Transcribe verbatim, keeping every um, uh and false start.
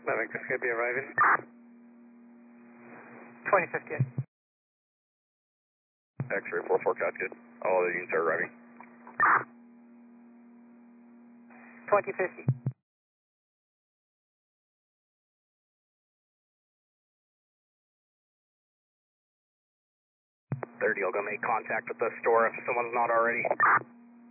Maverick, this could be arriving. twenty fifty-eight. X-ray four forecast good. All other units are arriving. twenty fifty. thirty, I'll go make contact with the store if someone's not already.